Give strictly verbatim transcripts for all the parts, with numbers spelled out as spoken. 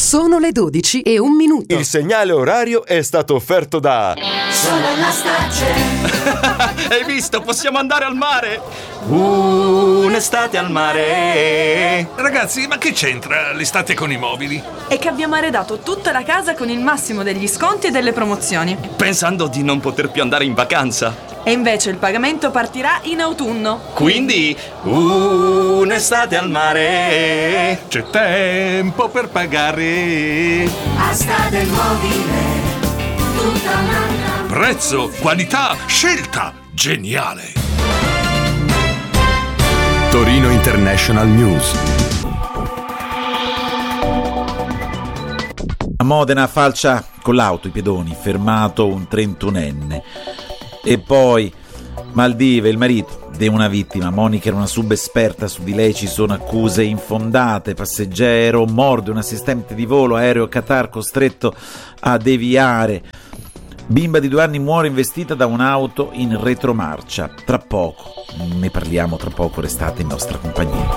Sono le dodici e un minuto. Il segnale orario è stato offerto da Solar Starcel. Hai visto? Possiamo andare al mare. Uh, un'estate al mare. Ragazzi, ma che c'entra l'estate con i mobili? È che abbiamo arredato tutta la casa con il massimo degli sconti e delle promozioni, Pensando di non poter più andare in vacanza. e invece il pagamento partirà in autunno. Quindi, uh, un'estate al mare. C'è tempo per pagare. Asta del mobile, tutta un'altra. Prezzo, qualità, scelta. Geniale. Torino International News. A Modena falcia con l'auto, i pedoni, fermato un trentunenne. E poi Maldive, il marito di una vittima. Monica era una subesperta, su di lei ci sono accuse infondate. Passeggero morde un assistente di volo, aereo Qatar costretto a deviare. Bimba di due anni muore investita da un'auto in retromarcia. Tra poco, ne parliamo tra poco, restate in nostra compagnia.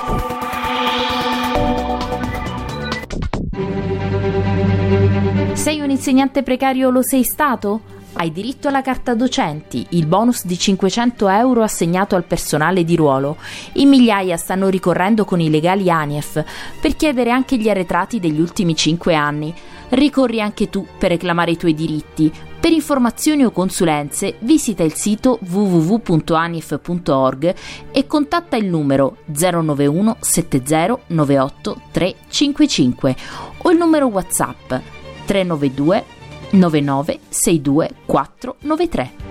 Sei un insegnante precario o lo sei stato? Hai diritto alla carta docenti, il bonus di cinquecento euro assegnato al personale di ruolo. In migliaia stanno ricorrendo con i legali ANIEF per chiedere anche gli arretrati degli ultimi cinque anni. Ricorri anche tu per reclamare i tuoi diritti. Per informazioni o consulenze visita il sito w w w punto anief punto org e contatta il numero zero nove uno sette zero nove otto tre cinque cinque o il numero WhatsApp tre nove due nove nove sei due quattro nove tre.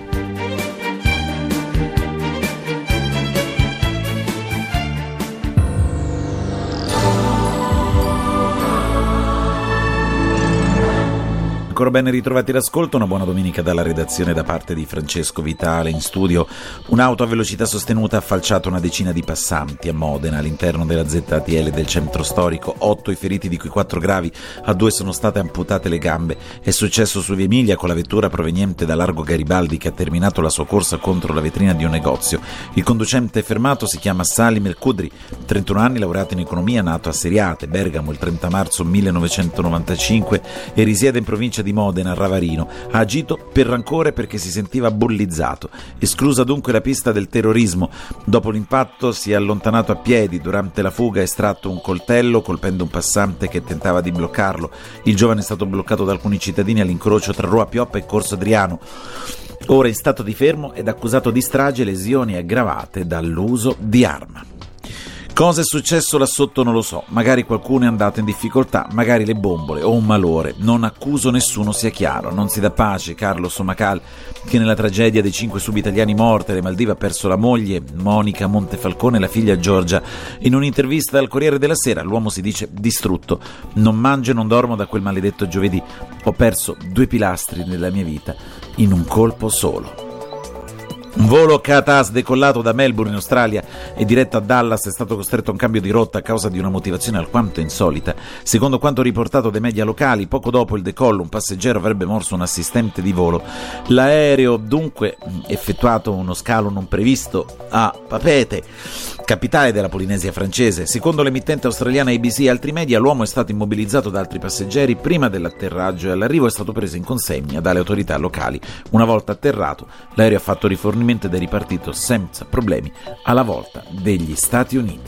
Ancora ben ritrovati l'ascolto, una buona domenica dalla redazione da parte di Francesco Vitale. In studio un'auto a velocità sostenuta ha falciato una decina di passanti a Modena all'interno della Z T L del centro storico. Otto i feriti, di cui quattro gravi, a due sono state amputate le gambe. È successo su Via Emilia con la vettura proveniente da Largo Garibaldi che ha terminato la sua corsa contro la vetrina di un negozio. Il conducente fermato si chiama Salim El Kudri, trentuno anni, laureato in economia, nato a Seriate, Bergamo, il trenta marzo millenovecentonovantacinque e risiede in provincia di Modena, a Ravarino. Ha agito per rancore perché si sentiva bullizzato. Esclusa dunque la pista del terrorismo. Dopo l'impatto si è allontanato a piedi. Durante la fuga ha estratto un coltello colpendo un passante che tentava di bloccarlo. Il giovane è stato bloccato da alcuni cittadini all'incrocio tra Rua Pioppa e Corso Adriano. Ora in stato di fermo ed accusato di strage e lesioni aggravate dall'uso di arma. Cosa è successo là sotto non lo so, magari qualcuno è andato in difficoltà, magari le bombole o un malore, non accuso nessuno, sia chiaro. Non si dà pace Carlo Somacal, che nella tragedia dei cinque subitaliani morti alle Maldive ha perso la moglie Monica Montefalcone e la figlia Giorgia. In un'intervista al Corriere della Sera l'uomo si dice distrutto: non mangio e non dormo da quel maledetto giovedì, ho perso due pilastri nella mia vita in un colpo solo. Un volo Qantas decollato da Melbourne in Australia e diretto a Dallas è stato costretto a un cambio di rotta a causa di una motivazione alquanto insolita. Secondo quanto riportato dai media locali, poco dopo il decollo un passeggero avrebbe morso un assistente di volo. L'aereo dunque effettuato uno scalo non previsto a Papeete, capitale della Polinesia francese. Secondo l'emittente australiana A B C e altri media, l'uomo è stato immobilizzato da altri passeggeri prima dell'atterraggio e all'arrivo è stato preso in consegna dalle autorità locali. Una volta atterrato, l'aereo ha fatto rifornimento ed è ripartito senza problemi alla volta degli Stati Uniti.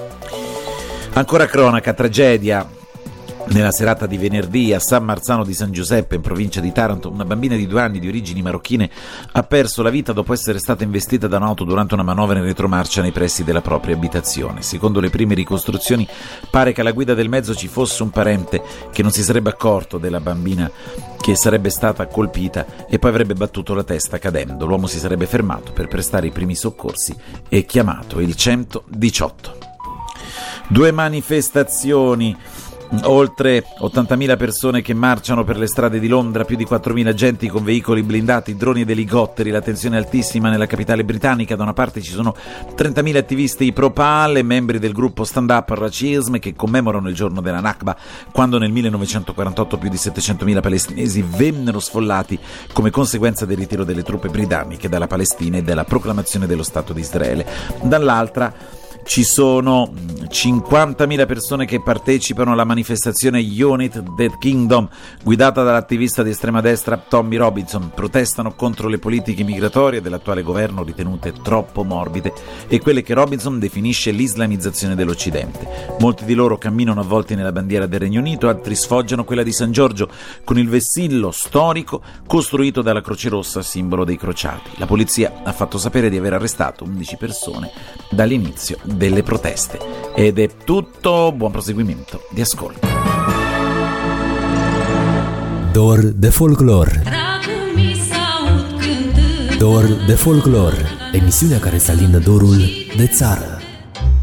Ancora cronaca, tragedia. Nella serata di venerdì a San Marzano di San Giuseppe, in provincia di Taranto, una bambina di due anni di origini marocchine ha perso la vita dopo essere stata investita da un'auto durante una manovra in retromarcia nei pressi della propria abitazione. Secondo le prime ricostruzioni, pare che alla guida del mezzo ci fosse un parente che non si sarebbe accorto della bambina che sarebbe stata colpita e poi avrebbe battuto la testa cadendo. L'uomo si sarebbe fermato per prestare i primi soccorsi e chiamato il centodiciotto. Due manifestazioni. Oltre ottantamila persone che marciano per le strade di Londra, più di quattromila agenti con veicoli blindati, droni ed elicotteri, la tensione è altissima nella capitale britannica. Da una parte ci sono trentamila attivisti pro-Pal e membri del gruppo Stand Up Racism che commemorano il giorno della Nakba, quando nel millenovecentoquarantotto più di settecentomila palestinesi vennero sfollati come conseguenza del ritiro delle truppe britanniche dalla Palestina e della proclamazione dello Stato di Israele. Dall'altra Ci sono cinquantamila persone che partecipano alla manifestazione Unite the Kingdom, guidata dall'attivista di estrema destra Tommy Robinson. Protestano contro le politiche migratorie dell'attuale governo, ritenute troppo morbide, e quelle che Robinson definisce l'islamizzazione dell'Occidente. Molti di loro camminano avvolti nella bandiera del Regno Unito, altri sfoggiano quella di San Giorgio, con il vessillo storico costruito dalla Croce Rossa, simbolo dei crociati. La polizia ha fatto sapere di aver arrestato undici persone dall'inizio delle proteste. Ed è tutto, buon proseguimento di ascolto. Dor de folclor. Dor de folclor, emisiunea care să alină dorul de țară.